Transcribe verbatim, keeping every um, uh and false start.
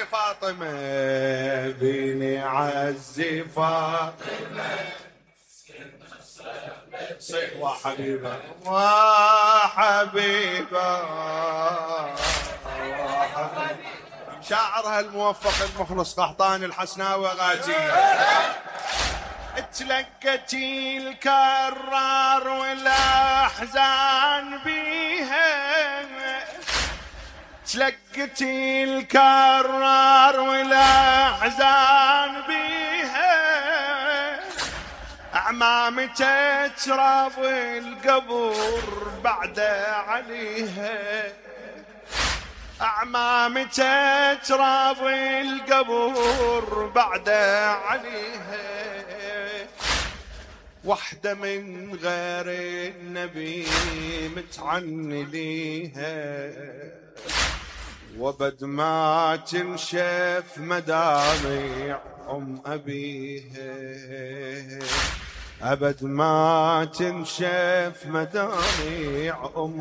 فاطمة بيني عزي فاطمة وحبيبة وحبيبة شاعرها الموفق المخلص قحطان الحسناوي غازية. تلقتي الكرار والاحزان بيها، تلقتي الكرار والاحزان بيها، اعمامتك تراب القبر بعد عليها، اعمامتك تراب القبر بعد عليها، وحدة من غير النبي متعني ليها، وبد ما تنشف مدامع أم أبيها، أبد ما تنشف مدامع أم